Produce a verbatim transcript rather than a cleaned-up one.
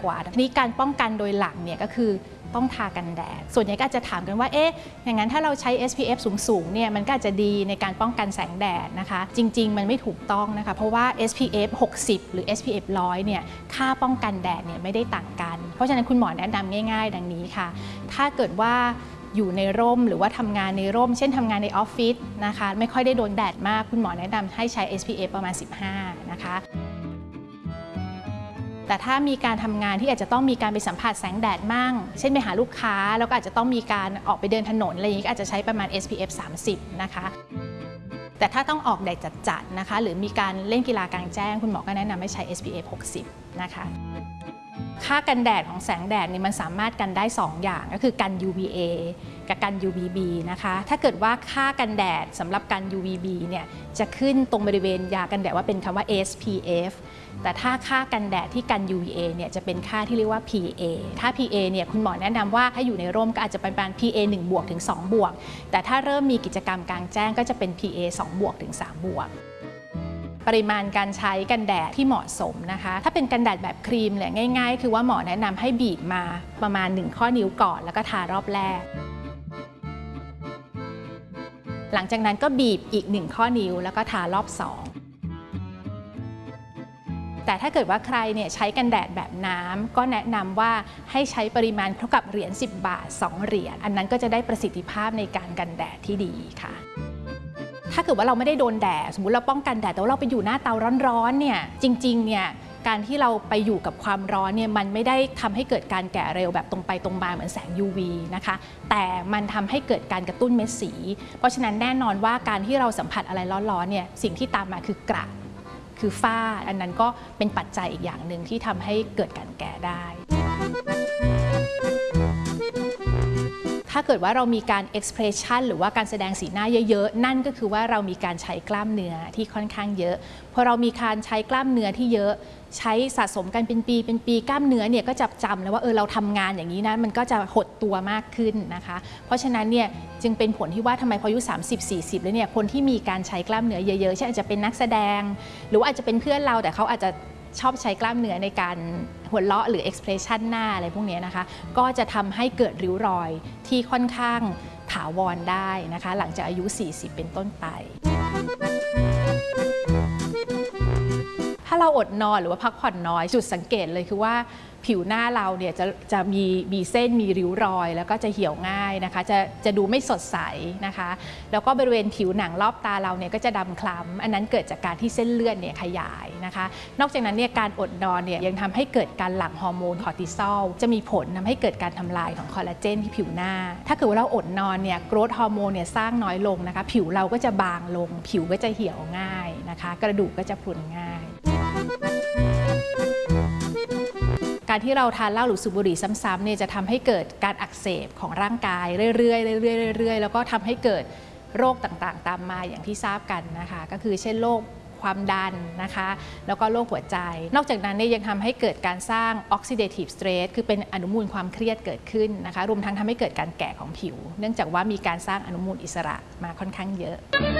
กว่าทีนี้การป้องกันโดยหลักเนี่ยก็คือต้องทากันแดดส่วนใหญ่ก็อาจจะถามกันว่าเอ๊ะอย่างนั้นถ้าเราใช้ เอส พี เอฟ สูงๆเนี่ยมันก็อาจจะดีในการป้องกันแสงแดดนะคะจริงๆมันไม่ถูกต้องนะคะเพราะว่า เอส พี เอฟ หกสิบ หรือ เอส พี เอฟ หนึ่งร้อยเนี่ยค่าป้องกันแดดเนี่ยไม่ได้ต่างกันเพราะฉะนั้นคุณหมอแนะนำง่ายๆดังนี้ค่ะถ้าเกิดว่าอยู่ในร่มหรือว่าทำงานในร่มเช่นทำงานในออฟฟิศนะคะไม่ค่อยได้โดนแดดมากคุณหมอแนะนำให้ใช้ เอส พี เอฟ ประมาณสิบห้านะคะแต่ถ้ามีการทำงานที่อาจจะต้องมีการไปสัมผัสแสงแดดมั่งเช่นไปหาลูกค้าแล้วก็อาจจะต้องมีการออกไปเดินถนนอะไรอย่างนี้ก็อาจจะใช้ประมาณ เอส พี เอฟ สามสิบนะคะแต่ถ้าต้องออกแดดจัดๆนะคะหรือมีการเล่นกีฬากลางแจ้งคุณหมอก็แนะนำให้ใช้ เอส พี เอฟ หกสิบนะคะค่ากันแดดของแสงแดดนี่มันสามารถกันได้สองอย่างก็คือกัน ยู วี เอ กับกัน ยู วี บี นะคะถ้าเกิดว่าค่ากันแดดสำหรับกัน ยู วี บี เนี่ยจะขึ้นตรงบริเวณยากันแดดว่าเป็นคำว่า เอส พี เอฟ แต่ถ้าค่ากันแดดที่กัน ยู วี เอ เนี่ยจะเป็นค่าที่เรียกว่า พี เอ ถ้า พี เอ เนี่ยคุณหมอแนะนำว่าถ้าอยู่ในร่มก็อาจจะเป็นประมาณ พี เอ หนึ่งบวกถึงสองบวกแต่ถ้าเริ่มมีกิจกรรมกลางแจ้งก็จะเป็น พี เอ สองบวกถึงสามบวกปริมาณการใช้กันแดดที่เหมาะสมนะคะถ้าเป็นกันแดดแบบครีมเนี่ยง่ายๆคือว่าหมอแนะนำให้บีบมาประมาณหนึ่งข้อนิ้วก่อนแล้วก็ทารอบแรกหลังจากนั้นก็บีบอีกหนึ่งข้อนิ้วแล้วก็ทารอบสองแต่ถ้าเกิดว่าใครเนี่ยใช้กันแดดแบบน้ำก็แนะนำว่าให้ใช้ปริมาณเท่ากับเหรียญสิบบาทสองเหรียญอันนั้นก็จะได้ประสิทธิภาพในการกันแดดที่ดีค่ะถ้าเกิดว่าเราไม่ได้โดนแดดสมมุติเราป้องกันแดดแต่ว่าเราไปอยู่หน้าเตาร้อนๆเนี่ยจริงๆเนี่ยการที่เราไปอยู่กับความร้อนเนี่ยมันไม่ได้ทำให้เกิดการแก่เร็วแบบตรงไปตรงมาเหมือนแสง ยู วี นะคะแต่มันทำให้เกิดการกระตุ้นเม็ดสีเพราะฉะนั้นแน่นอนว่าการที่เราสัมผัสอะไรร้อนๆเนี่ยสิ่งที่ตามมาคือกระคือฝ้าอันนั้นก็เป็นปัจจัยอีกอย่างหนึ่งที่ทำให้เกิดการแก่ได้ถ้าเกิดว่าเรามีการ expression หรือว่าการแสดงสีหน้าเยอะๆนั่นก็คือว่าเรามีการใช้กล้ามเนื้อที่ค่อนข้างเยอะพอเรามีการใช้กล้ามเนื้อที่เยอะใช้สะสมกันเป็นปีเป็นปีกล้ามเนื้อเนี่ยก็จะจำแล้วว่าเออเราทำงานอย่างนี้นะมันก็จะหดตัวมากขึ้นนะคะเพราะฉะนั้นเนี่ยจึงเป็นผลที่ว่าทำไมพออายุ สามสิบ สี่สิบ แล้วเนี่ยคนที่มีการใช้กล้ามเนื้อเยอะๆเช่นอาจจะเป็นนักแสดงหรือว่าอาจจะเป็นเพื่อนเราแต่เขาอาจจะชอบใช้กล้ามเนื้อในการหัวเราะหรือ expression หน้าอะไรพวกนี้นะคะก็จะทำให้เกิดริ้วรอยที่ค่อนข้างถาวรได้นะคะหลังจากอายุสี่สิบเป็นต้นไปถ้าเราอดนอนหรือว่าพักผ่อนน้อยจุดสังเกตเลยคือว่าผิวหน้าเราเนี่ยจะจะมีมีเส้นมีริ้วรอยแล้วก็จะเหี่ยวง่ายนะคะจะจะดูไม่สดใสนะคะแล้วก็บริเวณผิวหนังรอบตาเราเนี่ยก็จะดำคล้ำอันนั้นเกิดจากการที่เส้นเลือดเนี่ยขยายนะคะนอกจากนั้นเนี่ยการอดนอนเนี่ยยังทำให้เกิดการหลั่งฮอร์โมนคอร์ติซอลจะมีผลทำให้เกิดการทำลายของคอลลาเจนที่ผิวหน้าถ้าเกิดว่าเราอดนอนเนี่ยโกรทฮอร์โมนเนี่ยสร้างน้อยลงนะคะผิวเราก็จะบางลงผิวก็จะเหี่ยวง่ายนะคะกระดูกก็จะพรุนง่ายการที่เราทานเหล้าหรือสูบบุหรี่ซ้ำๆเนี่ยจะทำให้เกิดการอักเสบของร่างกายเรื่อยๆเรื่อยๆเรื่อยๆแล้วก็ทำให้เกิดโรคต่างๆตามมาอย่างที่ทราบกันนะคะก็คือเช่นโรคความดันนะคะแล้วก็โรคหัวใจนอกจากนั้นเนี่ยยังทำให้เกิดการสร้าง oxidative stress คือเป็นอนุมูลความเครียดเกิดขึ้นนะคะรวมทั้งทำให้เกิดการแก่ของผิวเนื่องจากว่ามีการสร้างอนุมูลอิสระมาค่อนข้างเยอะ